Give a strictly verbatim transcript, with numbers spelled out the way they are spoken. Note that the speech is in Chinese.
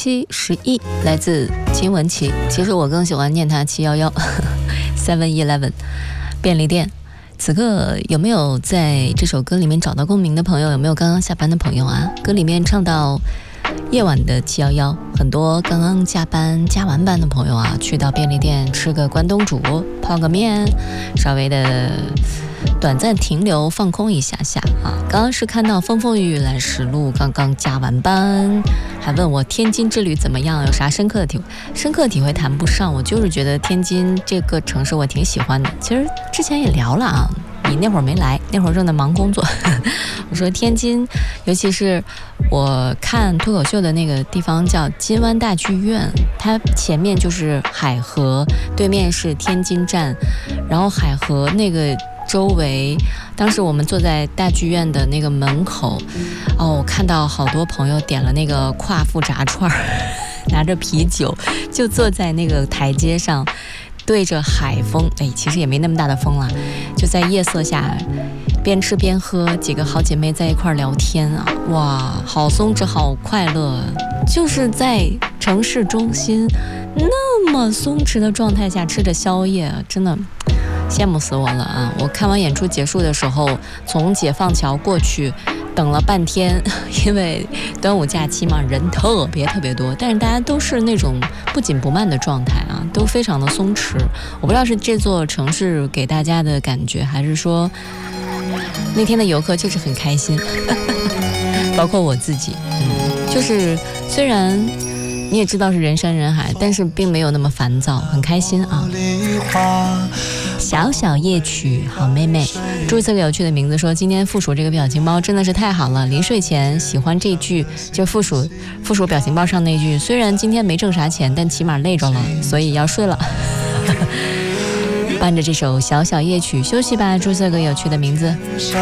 七十一，来自金文岐。其实我更喜欢念它七一一 seven eleven 便利店。此刻有没有在这首歌里面找到共鸣的朋友？有没有刚刚下班的朋友啊？歌里面唱到夜晚的七一一，很多刚刚加班加完班的朋友啊，去到便利店吃个关东煮，泡个面，稍微的短暂停留放空一下下啊。刚刚是看到风风雨雨来时路，刚刚加完班，还问我天津之旅怎么样，有啥深刻的体会？深刻的体会谈不上，我就是觉得天津这个城市我挺喜欢的。其实之前也聊了啊，你那会儿没来，那会儿正在忙工作。我说天津，尤其是我看脱口秀的那个地方叫金湾大剧院，它前面就是海河，对面是天津站，然后海河那个周围，当时我们坐在大剧院的那个门口，哦，我看到好多朋友点了那个夸父炸串，拿着啤酒就坐在那个台阶上，对着海风，哎，其实也没那么大的风了，就在夜色下边吃边喝，几个好姐妹在一块聊天啊，哇，好松弛，好快乐，就是在城市中心那么松弛的状态下吃着宵夜，真的羡慕死我了啊！我看完演出结束的时候，从解放桥过去，等了半天，因为端午假期嘛，人特别特别多，但是大家都是那种不紧不慢的状态啊，都非常的松弛。我不知道是这座城市给大家的感觉，还是说那天的游客就是很开心，包括我自己，嗯，就是虽然你也知道是人山人海，但是并没有那么烦躁，很开心啊。小小夜曲，好妹妹，注册个有趣的名字说，今天附属这个表情包真的是太好了，临睡前喜欢这句，就附属附属表情包上那句，虽然今天没挣啥钱，但起码累着了，所以要睡了。伴着这首小小夜曲休息吧，注册个有趣的名字。